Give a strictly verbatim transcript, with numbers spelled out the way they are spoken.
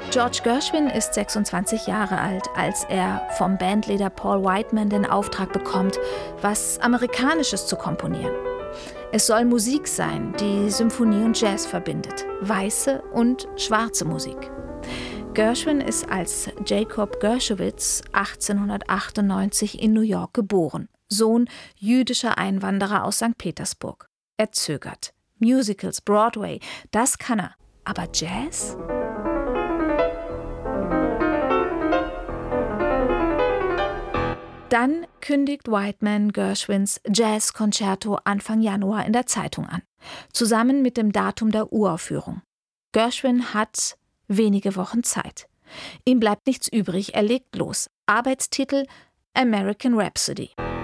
George Gershwin ist sechsundzwanzig Jahre alt, als er vom Bandleader Paul Whiteman den Auftrag bekommt, was Amerikanisches zu komponieren. Es soll Musik sein, die Symphonie und Jazz verbindet, weiße und schwarze Musik. Gershwin ist als Jacob Gershowitz achtzehnhundertachtundneunzig in New York geboren, Sohn jüdischer Einwanderer aus Sankt Petersburg. Er zögert. Musicals, Broadway, das kann er. Aber Jazz? Dann kündigt Whiteman Gershwins Jazz-Konzerto Anfang Januar in der Zeitung an, zusammen mit dem Datum der Uraufführung. Gershwin hat wenige Wochen Zeit. Ihm bleibt nichts übrig, er legt los. Arbeitstitel American Rhapsody.